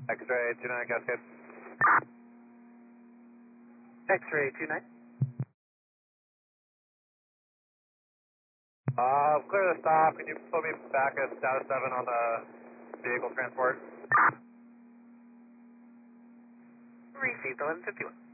X-ray 29 Cascade. X-ray 29. Clear the stop. Can you put me back at status 7 on the vehicle transport? Received 1151.